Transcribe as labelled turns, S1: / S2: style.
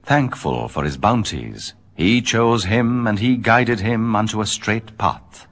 S1: Thankful for his bounties, he chose him, and he guided him unto a straight path.